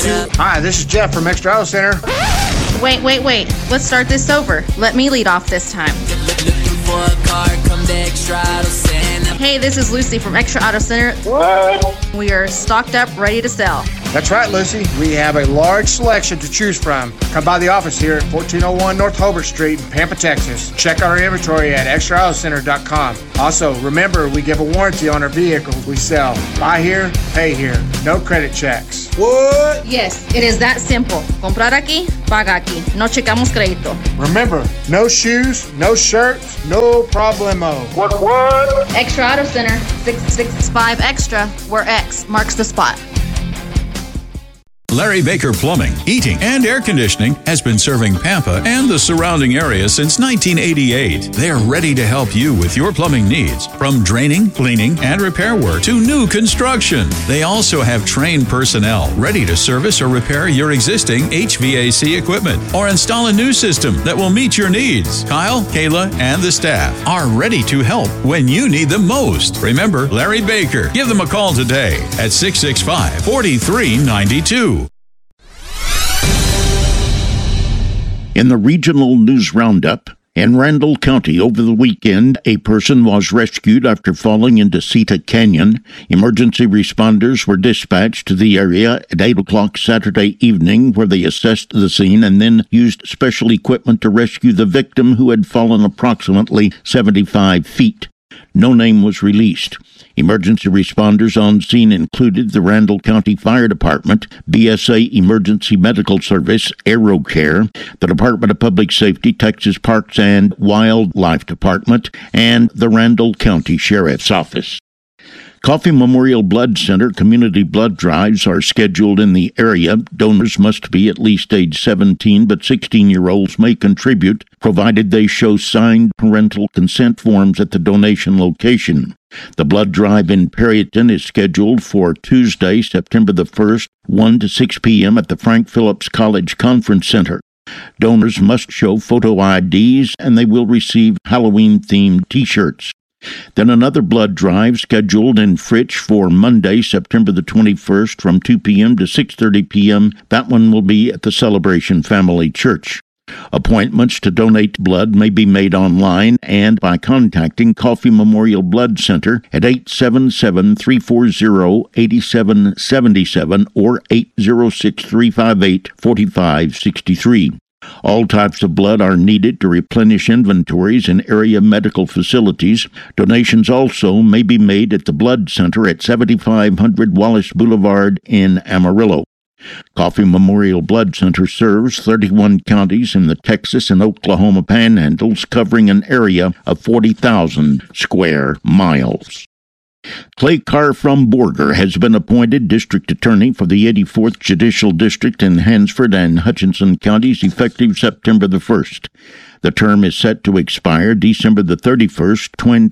Hi, this is Jeff from Extra Auto Center. Wait. Let's start this over. Let me lead off this time. Hey, this is Lucy from Extra Auto Center. What? We are stocked up, ready to sell. That's right, Lucy. We have a large selection to choose from. Come by the office here at 1401 North Hobart Street in Pampa, Texas. Check out our inventory at extraautocenter.com. Also, remember, we give a warranty on our vehicles we sell. Buy here, pay here. No credit checks. What? Yes, it is that simple. Comprar aquí, paga aquí. No checamos crédito. Remember, no shoes, no shirts, no problemo. What? Extra Auto Center, 665 Extra, where X marks the spot. Larry Baker Plumbing, Heating, and Air Conditioning has been serving Pampa and the surrounding area since 1988. They're ready to help you with your plumbing needs, from draining, cleaning, and repair work to new construction. They also have trained personnel ready to service or repair your existing HVAC equipment or install a new system that will meet your needs. Kyle, Kayla, and the staff are ready to help when you need them most. Remember Larry Baker. Give them a call today at 665-4392. In the regional news roundup, in Randall County over the weekend, a person was rescued after falling into Seta Canyon. Emergency responders were dispatched to the area at 8 o'clock Saturday evening, where they assessed the scene and then used special equipment to rescue the victim, who had fallen approximately 75 feet. No name was released. Emergency responders on scene included the Randall County Fire Department, BSA Emergency Medical Service, AeroCare, the Department of Public Safety, Texas Parks and Wildlife Department, and the Randall County Sheriff's Office. Coffee Memorial Blood Center community blood drives are scheduled in the area. Donors must be at least age 17, but 16-year-olds may contribute, provided they show signed parental consent forms at the donation location. The blood drive in Perryton is scheduled for Tuesday, September the 1st, 1 to 6 p.m. at the Frank Phillips College Conference Center. Donors must show photo IDs, and they will receive Halloween-themed T-shirts. Then another blood drive scheduled in Fritch for Monday, September the 21st from 2 p.m. to 6:30 p.m. That one will be at the Celebration Family Church. Appointments to donate blood may be made online and by contacting Coffee Memorial Blood Center at 877-340-8777 or 806-358-4563. All types of blood are needed to replenish inventories in area medical facilities. Donations also may be made at the Blood Center at 7500 Wallace Boulevard in Amarillo. Coffee Memorial Blood Center serves 31 counties in the Texas and Oklahoma panhandles, covering an area of 40,000 square miles. Clay Carr from Borger has been appointed District Attorney for the 84th Judicial District in Hansford and Hutchinson counties effective September the 1st. The term is set to expire December the 31st,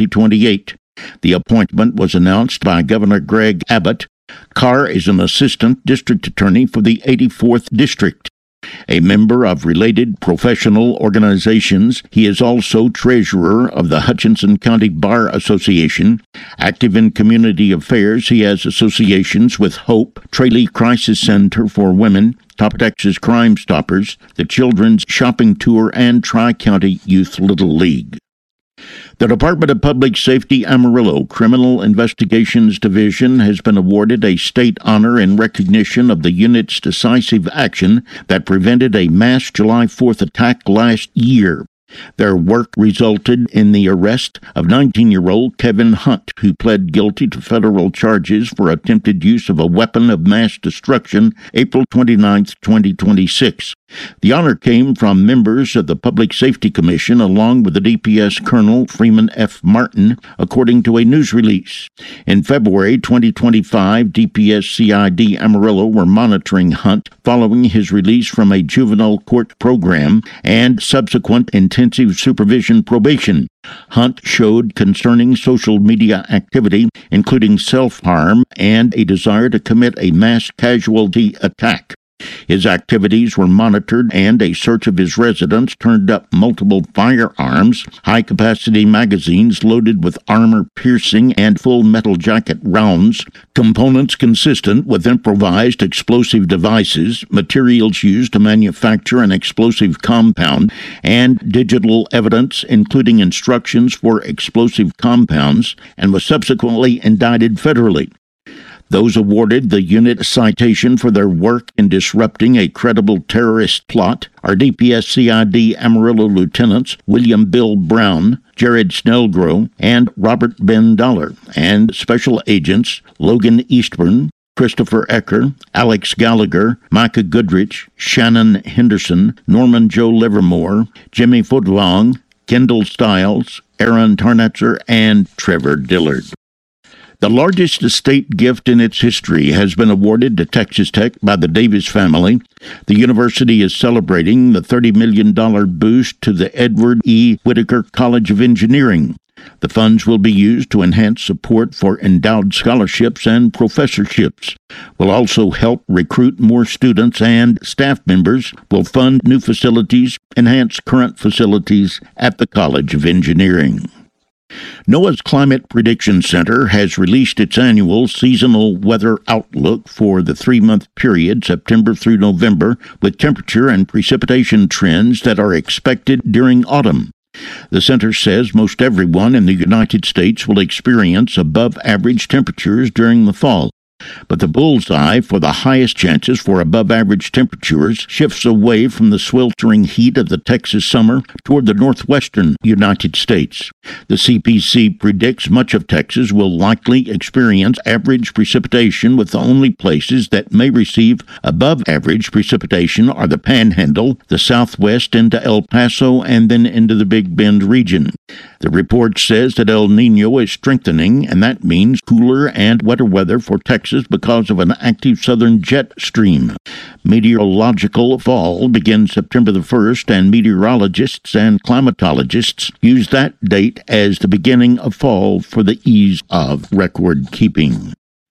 2028. The appointment was announced by Governor Greg Abbott. Carr is an Assistant District Attorney for the 84th District. A member of related professional organizations, he is also treasurer of the Hutchinson County Bar Association. Active in community affairs, he has associations with HOPE, Tralee Crisis Center for Women, Top Texas Crime Stoppers, the Children's Shopping Tour, and Tri-County Youth Little League. The Department of Public Safety Amarillo Criminal Investigations Division has been awarded a state honor in recognition of the unit's decisive action that prevented a mass July 4th attack last year. Their work resulted in the arrest of 19-year-old Kevin Hunt, who pled guilty to federal charges for attempted use of a weapon of mass destruction April 29, 2026. The honor came from members of the Public Safety Commission along with the DPS Colonel Freeman F. Martin, according to a news release. In February 2025, DPS CID Amarillo were monitoring Hunt following his release from a juvenile court program and subsequent intensive supervision probation. Hunt showed concerning social media activity, including self-harm and a desire to commit a mass casualty attack. His activities were monitored, and a search of his residence turned up multiple firearms, high-capacity magazines loaded with armor-piercing and full metal jacket rounds, components consistent with improvised explosive devices, materials used to manufacture an explosive compound, and digital evidence including instructions for explosive compounds, and was subsequently indicted federally. Those awarded the unit a citation for their work in disrupting a credible terrorist plot are DPS-CID Amarillo Lieutenants William Bill Brown, Jared Snellgrove, and Robert Ben Dollar, and Special Agents Logan Eastburn, Christopher Ecker, Alex Gallagher, Micah Goodrich, Shannon Henderson, Norman Joe Livermore, Jimmy Footlong, Kendall Stiles, Aaron Tarnatzer, and Trevor Dillard. The largest estate gift in its history has been awarded to Texas Tech by the Davis family. The university is celebrating the $30 million boost to the Edward E. Whitaker College of Engineering. The funds will be used to enhance support for endowed scholarships and professorships, will also help recruit more students, and staff members will fund new facilities, enhance current facilities at the College of Engineering. NOAA's Climate Prediction Center has released its annual seasonal weather outlook for the 3-month period, September through November, with temperature and precipitation trends that are expected during autumn. The center says most everyone in the United States will experience above-average temperatures during the fall. But the bullseye for the highest chances for above-average temperatures shifts away from the sweltering heat of the Texas summer toward the northwestern United States. The CPC predicts much of Texas will likely experience average precipitation, with the only places that may receive above-average precipitation are the Panhandle, the southwest into El Paso, and then into the Big Bend region. The report says that El Niño is strengthening, and that means cooler and wetter weather for Texas because of an active southern jet stream. Meteorological fall begins September the 1st, and meteorologists and climatologists use that date as the beginning of fall for the ease of record keeping.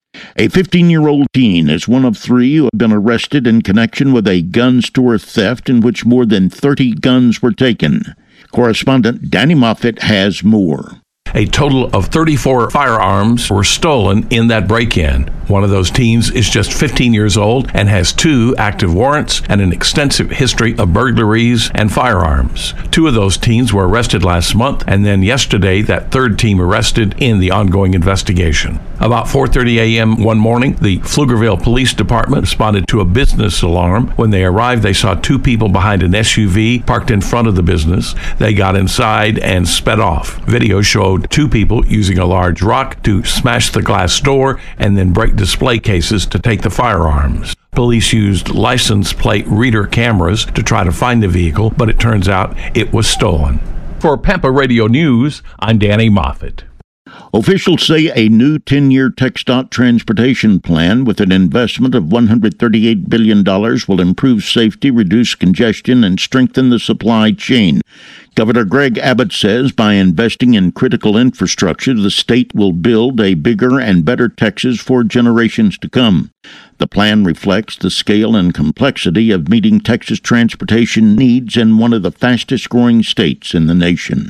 A 15-year-old teen is one of 3 who have been arrested in connection with a gun store theft in which more than 30 guns were taken. Correspondent Danny Moffett has more. A total of 34 firearms were stolen in that break-in. One of those teens is just 15 years old and has 2 active warrants and an extensive history of burglaries and firearms. 2 of those teens were arrested last month, and then yesterday that third team arrested in the ongoing investigation. About 4:30 a.m. one morning, the Pflugerville Police Department responded to a business alarm. When they arrived, they saw 2 people behind an SUV parked in front of the business. They got inside and sped off. Video showed 2 people using a large rock to smash the glass door and then break display cases to take the firearms. Police used license plate reader cameras to try to find the vehicle, but it turns out it was stolen. For Pampa Radio News, I'm Danny Moffett. Officials say a new 10-year TxDOT transportation plan with an investment of $138 billion will improve safety, reduce congestion, and strengthen the supply chain. Governor Greg Abbott says by investing in critical infrastructure, the state will build a bigger and better Texas for generations to come. The plan reflects the scale and complexity of meeting Texas transportation needs in one of the fastest-growing states in the nation.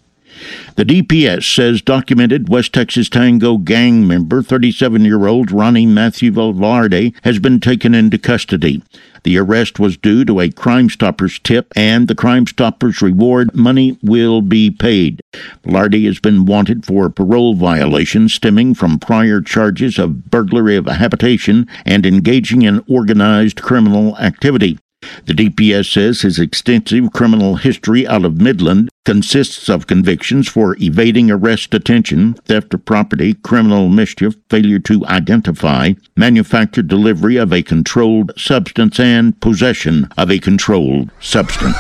The DPS says documented West Texas Tango gang member, 37-year-old Ronnie Matthew Valverde, has been taken into custody. The arrest was due to a Crime Stoppers tip, and the Crime Stoppers reward money will be paid. Valverde has been wanted for a parole violation stemming from prior charges of burglary of a habitation and engaging in organized criminal activity. The DPS says his extensive criminal history out of Midland consists of convictions for evading arrest detention, theft of property, criminal mischief, failure to identify, manufactured delivery of a controlled substance, and possession of a controlled substance.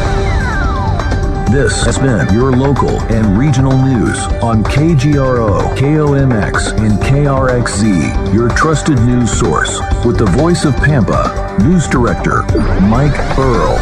This has been your local and regional news on KGRO, KOMX, and KRXZ, your trusted news source. With the voice of Pampa, News Director Mike Earl.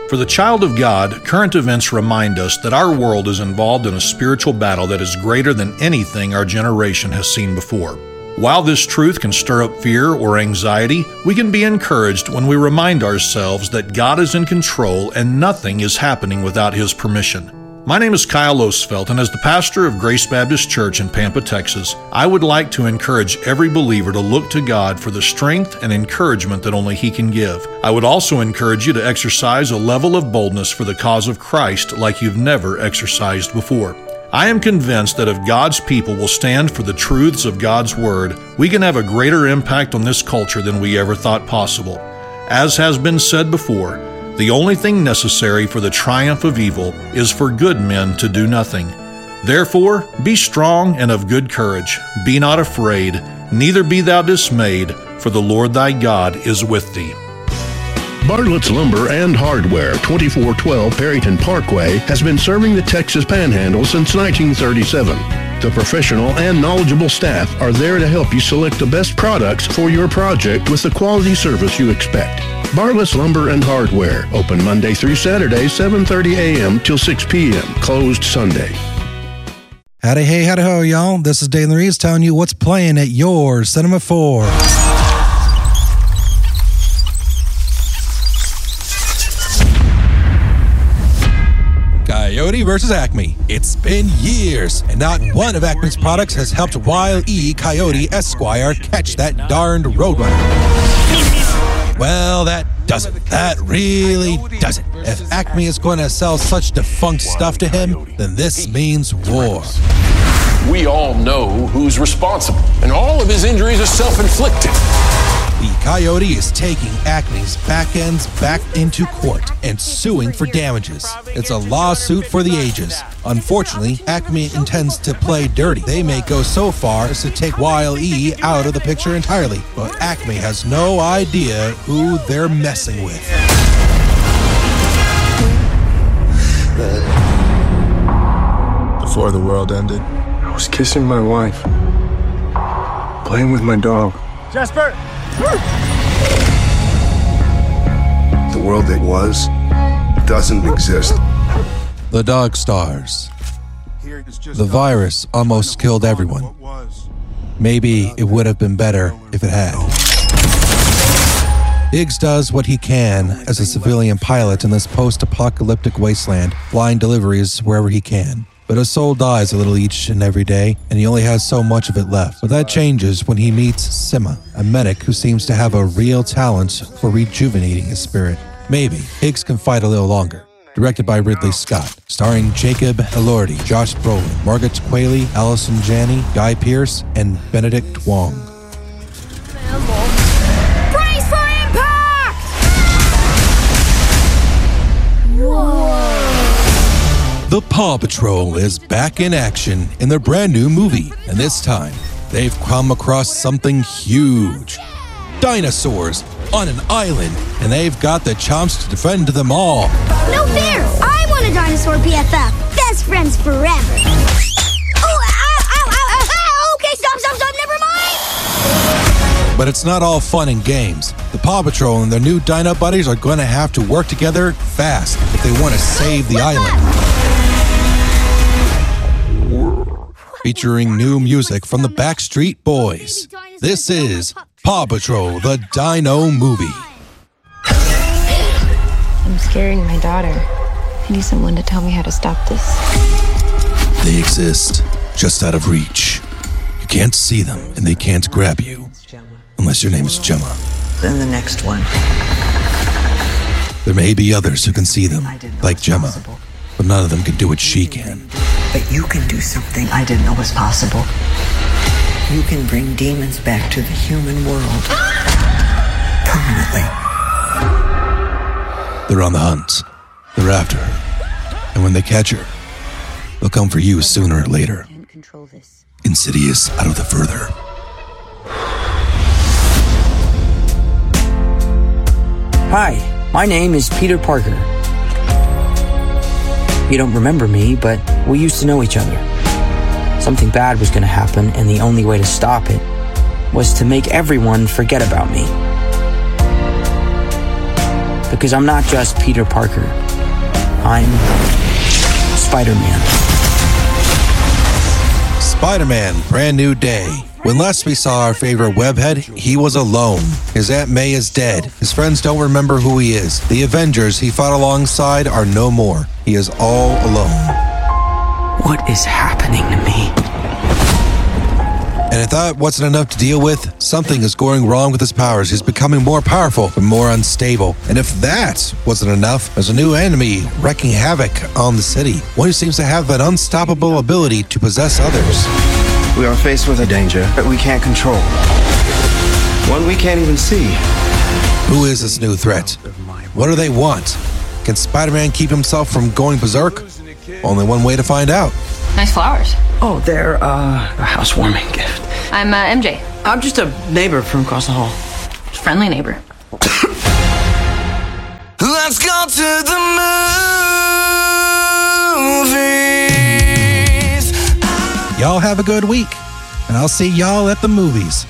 For the child of God, current events remind us that our world is involved in a spiritual battle that is greater than anything our generation has seen before. While this truth can stir up fear or anxiety, we can be encouraged when we remind ourselves that God is in control and nothing is happening without His permission. My name is Kyle Osfeld, and as the pastor of Grace Baptist Church in Pampa, Texas, I would like to encourage every believer to look to God for the strength and encouragement that only He can give. I would also encourage you to exercise a level of boldness for the cause of Christ like you've never exercised before. I am convinced that if God's people will stand for the truths of God's Word, we can have a greater impact on this culture than we ever thought possible. As has been said before, the only thing necessary for the triumph of evil is for good men to do nothing. Therefore, be strong and of good courage. Be not afraid, neither be thou dismayed, for the Lord thy God is with thee. Bartlett's Lumber and Hardware, 2412 Perryton Parkway, has been serving the Texas Panhandle since 1937. The professional and knowledgeable staff are there to help you select the best products for your project with the quality service you expect. Bartlett's Lumber and Hardware, open Monday through Saturday, 7:30 a.m. till 6 p.m., closed Sunday. Howdy, hey, howdy, ho, y'all. This is Dave Reeves telling you what's playing at your Cinema 4. Coyote versus Acme. It's been years, and not one of Acme's products has helped Wile E. Coyote Esquire catch that darned roadrunner. Well, that doesn't. That really doesn't. If Acme is going to sell such defunct stuff to him, then this means war. We all know who's responsible, and all of his injuries are self-inflicted. The Coyote is taking Acme's back ends back into court and suing for damages. It's a lawsuit for the ages. Unfortunately, Acme intends to play dirty. They may go so far as to take Wile E out of the picture entirely, but Acme has no idea who they're messing with. Before the world ended, I was kissing my wife, playing with my dog. Jasper! The world that was doesn't exist. The dog stars. The virus almost killed everyone. Maybe it would have been better if it had. Higgs does what he can as a civilian pilot in this post-apocalyptic wasteland, flying deliveries wherever he can. But his soul dies a little each and every day, and he only has so much of it left. But that changes when he meets Sima, a medic who seems to have a real talent for rejuvenating his spirit. Maybe Higgs can fight a little longer. Directed by Ridley Scott, starring Jacob Elordi, Josh Brolin, Margaret Qualley, Allison Janney, Guy Pearce, and Benedict Wong. Brace for impact! Whoa! The Paw Patrol is back in action in their brand new movie, and this time, they've come across something huge. Dinosaurs on an island, and they've got the chomps to defend them all. No fear! I want a dinosaur BFF. Best friends forever. Oh, ow! Okay, stop, never mind! But it's not all fun and games. The Paw Patrol and their new dino buddies are going to have to work together fast if they want to save the island. Featuring new music from the Backstreet Boys. This is Paw Patrol, the Dino Movie. I'm scaring my daughter. I need someone to tell me how to stop this. They exist just out of reach. You can't see them, and they can't grab you. Unless your name is Gemma. Then the next one. There may be others who can see them, like Gemma, but none of them can do what she can. But you can do something I didn't know was possible. You can bring demons back to the human world. Permanently. They're on the hunt. They're after her. And when they catch her, they'll come for you sooner or later. Insidious out of the further. Hi, my name is Peter Parker. You don't remember me, but we used to know each other. Something bad was going to happen, and the only way to stop it was to make everyone forget about me. Because I'm not just Peter Parker. I'm Spider-Man. Spider-Man, brand new day. When last we saw our favorite webhead, he was alone. His Aunt May is dead. His friends don't remember who he is. The Avengers he fought alongside are no more. He is all alone. What is happening to me? And if that wasn't enough to deal with, something is going wrong with his powers. He's becoming more powerful but more unstable. And if that wasn't enough, there's a new enemy wreaking havoc on the city. One who seems to have an unstoppable ability to possess others. We are faced with a danger that we can't control. One we can't even see. Who is this new threat? What do they want? Can Spider-Man keep himself from going berserk? Only one way to find out. Nice flowers. Oh, they're a housewarming gift. I'm MJ. I'm just a neighbor from across the hall. Friendly neighbor. Let's go to the movies. Y'all have a good week, and I'll see y'all at the movies.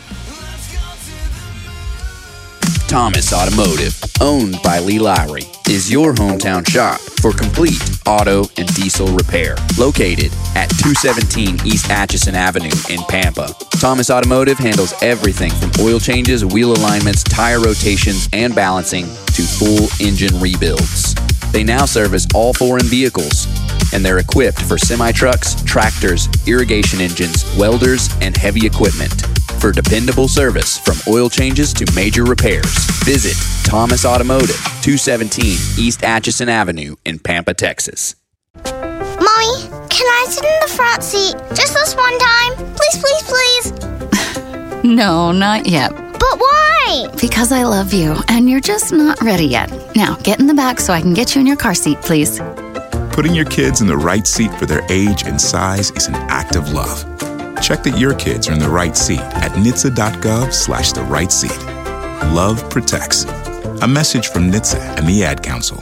Thomas Automotive, owned by Lee Lowry, is your hometown shop for complete auto and diesel repair. Located at 217 East Atchison Avenue in Pampa. Thomas Automotive handles everything from oil changes, wheel alignments, tire rotations, and balancing to full engine rebuilds. They now service all foreign vehicles, and they're equipped for semi-trucks, tractors, irrigation engines, welders, and heavy equipment. For dependable service from oil changes to major repairs, visit Thomas Automotive, 217 East Atchison Avenue in Pampa, Texas. Mommy, can I sit in the front seat just this one time? Please, please, please. No, not yet. But why? Because I love you, and you're just not ready yet. Now, get in the back so I can get you in your car seat, please. Putting your kids in the right seat for their age and size is an act of love. Check that your kids are in the right seat at NHTSA.gov/the right seat. Love protects. A message from NHTSA and the Ad Council.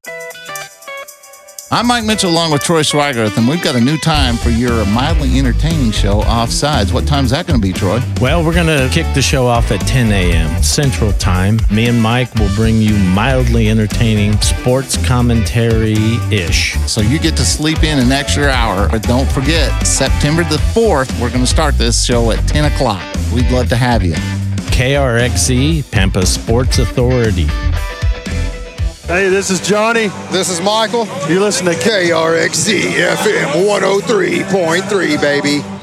I'm Mike Mitchell along with Troy Swigert, and we've got a new time for your mildly entertaining show, Offsides. What time's that going to be, Troy? Well, we're going to kick the show off at 10 a.m. Central Time. Me and Mike will bring you mildly entertaining sports commentary-ish. So you get to sleep in an extra hour. But don't forget, September the 4th, we're going to start this show at 10 o'clock. We'd love to have you. KRXZ, Pampa Sports Authority. Hey, this is Johnny. This is Michael. You listen to KRXZ FM 103.3, baby.